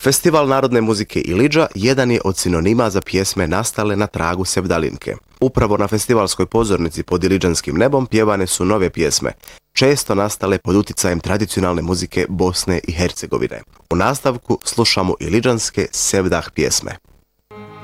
Festival narodne muzike Ilidža jedan je od sinonima za pjesme nastale na tragu sevdalinke. Upravo na festivalskoj pozornici pod ilidžanskim nebom pjevane su nove pjesme, često nastale pod uticajem tradicionalne muzike Bosne i Hercegovine. U nastavku slušamo ilidžanske sevdah pjesme.